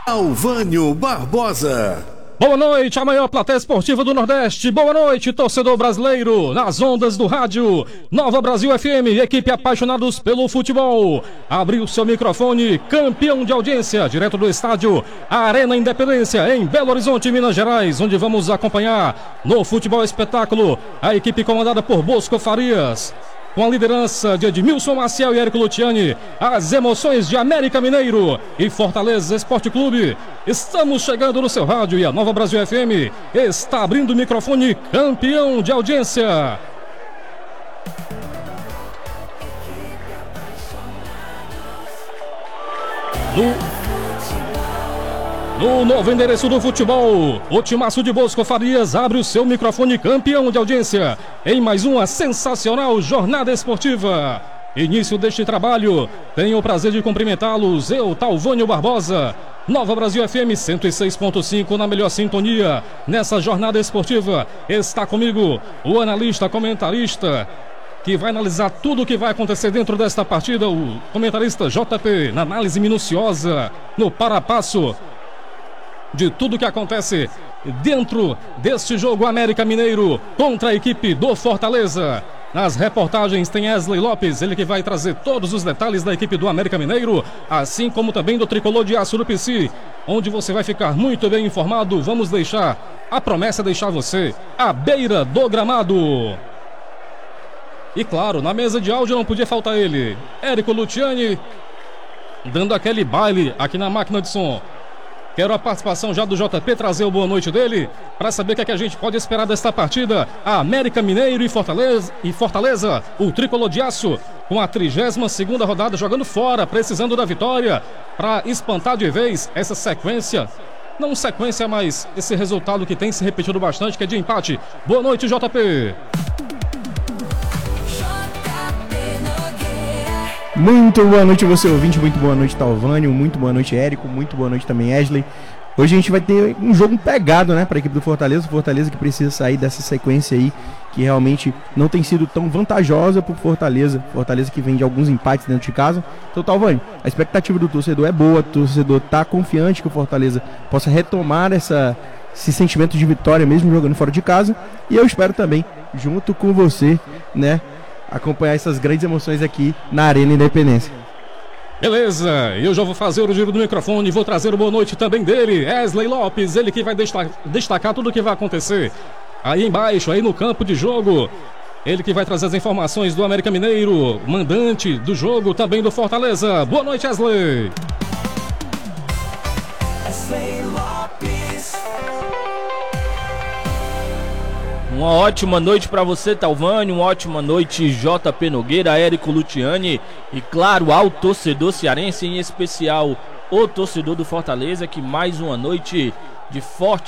Talvânio Barbosa. Boa noite, a maior plateia esportiva do Nordeste. Boa noite, torcedor brasileiro, nas ondas do rádio Nova Brasil FM, equipe apaixonados pelo futebol. Abriu seu microfone, campeão de audiência, direto do estádio Arena Independência, em Belo Horizonte, Minas Gerais, onde vamos acompanhar no futebol espetáculo a equipe comandada por Bosco Farias, com a liderança de Edmilson Maciel e Érico Luciani, as emoções de América Mineiro e Fortaleza Esporte Clube. Estamos chegando no seu rádio e a Nova Brasil FM está abrindo o microfone, campeão de audiência. No novo endereço do futebol, o timaço de Bosco Farias abre o seu microfone, campeão de audiência, em mais uma sensacional jornada esportiva. Início deste trabalho, tenho o prazer de cumprimentá-los, eu, Talvânio Barbosa, Nova Brasil FM 106.5 na melhor sintonia. Nessa jornada esportiva está comigo o analista, comentarista, que vai analisar tudo o que vai acontecer dentro desta partida, o comentarista JP, na análise minuciosa, no para-passo de tudo que acontece dentro deste jogo América Mineiro contra a equipe do Fortaleza. Nas reportagens tem Wesley Lopes, ele que vai trazer todos os detalhes da equipe do América Mineiro, assim como também do Tricolor de Aço do PC, onde você vai ficar muito bem informado. Vamos deixar, a promessa é deixar você à beira do gramado. E claro, na mesa de áudio não podia faltar ele, Érico Luciani, dando aquele baile aqui na máquina de som. Quero a participação já do JP, trazer o boa noite dele, para saber o que é que a gente pode esperar desta partida. A América Mineiro e Fortaleza, o Tricolor de Aço, com a 32ª rodada jogando fora, precisando da vitória, para espantar de vez essa sequência. Não sequência, mas esse resultado que tem se repetido bastante, que é de empate. Boa noite, JP. Muito boa noite você ouvinte, muito boa noite Talvânio, muito boa noite Érico, muito boa noite também Wesley. Hoje a gente vai ter um jogo pegado, né, para a equipe do Fortaleza. Fortaleza que precisa sair dessa sequência aí, que realmente não tem sido tão vantajosa pro Fortaleza. Fortaleza que vem de alguns empates dentro de casa. Então, Talvânio, a expectativa do torcedor é boa, o torcedor tá confiante que o Fortaleza possa retomar esse sentimento de vitória mesmo jogando fora de casa. E eu espero também, junto com você, né, acompanhar essas grandes emoções aqui na Arena Independência. Beleza, eu já vou fazer o giro do microfone e vou trazer o boa noite também dele, Wesley Lopes, ele que vai destacar tudo o que vai acontecer aí embaixo, aí no campo de jogo. Ele que vai trazer as informações do América Mineiro, mandante do jogo também do Fortaleza. Boa noite, Wesley. Wesley Lopes. Uma ótima noite para você, Talvânio, uma ótima noite, JP Nogueira, Érico Luciani e, claro, ao torcedor cearense, em especial o torcedor do Fortaleza, que mais uma noite de forte